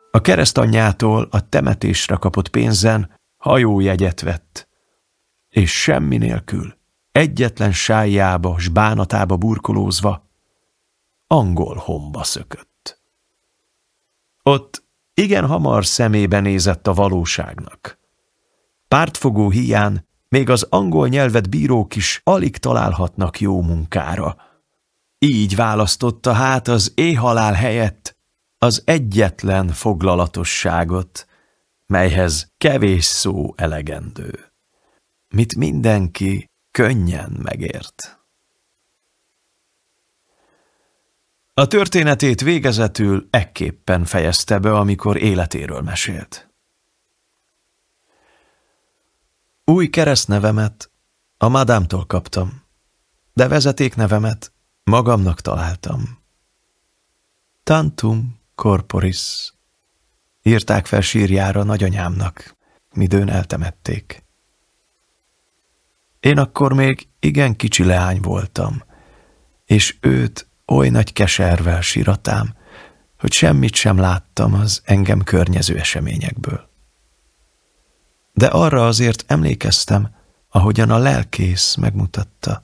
A keresztanyjától a temetésre kapott pénzen hajójegyet vett, és semmi nélkül, egyetlen sájjába s bánatába burkolózva, Angolhomba szökött. Ott igen hamar szemébe nézett a valóságnak. Pártfogó híján még az angol nyelvet bírók is alig találhatnak jó munkára. Így választotta hát az éhhalál helyett az egyetlen foglalatosságot, melyhez kevés szó elegendő, mit mindenki könnyen megért. A történetét végezetül ekképpen fejezte be, amikor életéről mesélt. Új keresztnevemet a madámtól kaptam, de vezetéknevemet magamnak találtam. Tantum corporis. Írták fel sírjára nagyanyámnak, midőn eltemették. Én akkor még igen kicsi leány voltam, és őt oly nagy keservel síratám, hogy semmit sem láttam az engem környező eseményekből. De arra azért emlékeztem, ahogyan a lelkész megmutatta.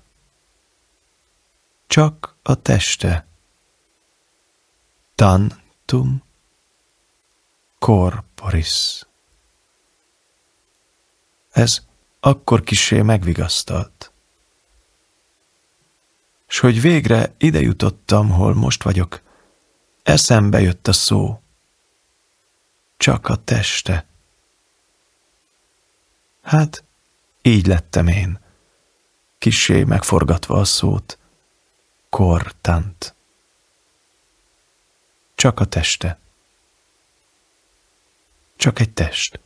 Csak a teste. Tantum corporis. Ez akkor kissé megvigasztalt. S hogy végre ide jutottam, hol most vagyok, eszembe jött a szó. Csak a teste. Hát, így lettem én, kissé megforgatva a szót. Kortant. Csak a teste. Csak egy test.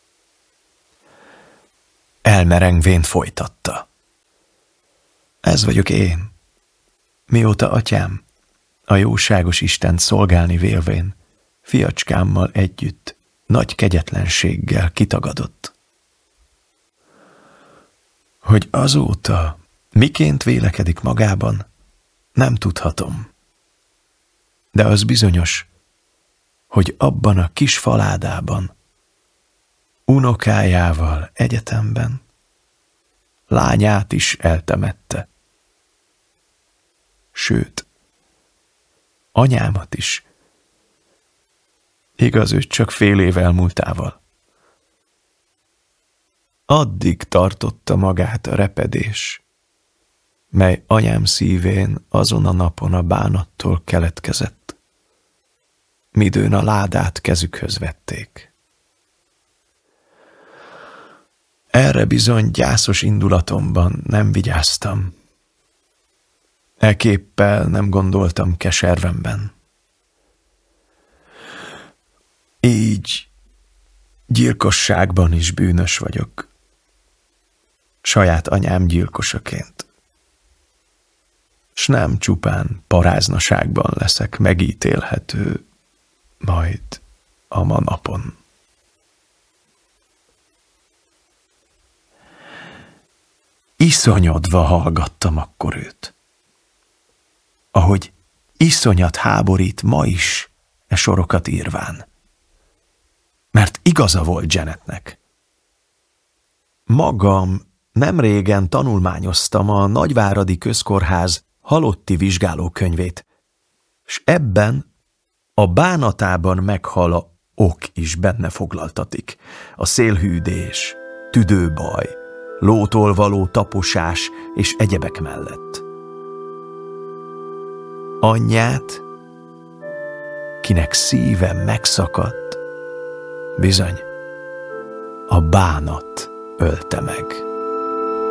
Elmerengvén folytatta. Ez vagyok én. Mióta atyám, a jóságos Istent szolgálni vélvén, fiacskámmal együtt, nagy kegyetlenséggel kitagadott. Hogy azóta miként vélekedik magában, nem tudhatom. De az bizonyos, hogy abban a kis faládában, unokájával egyetemben, lányát is eltemette. Sőt, anyámat is. Igaz, ő csak fél év elmúltával. Addig tartotta magát a repedés, mely anyám szívén azon a napon a bánattól keletkezett, midőn a ládát kezükhöz vették. Erre bizony gyászos indulatomban nem vigyáztam. Ekképpel nem gondoltam keservemben. Így gyilkosságban is bűnös vagyok, saját anyám gyilkosaként. S nem csupán paráznaságban leszek megítélhető, majd a manapon. Iszonyodva hallgattam akkor őt. Ahogy iszonyat háborít ma is e sorokat írván. Mert igaza volt Janetnek. Magam nem régen tanulmányoztam a Nagyváradi Közkórház halotti vizsgálókönyvét, s ebben a bánatában meghal ok is benne foglaltatik. A szélhűdés, tüdőbaj, lótól való taposás és egyebek mellett. Anyját, kinek szíve megszakadt, bizony, a bánat ölte meg.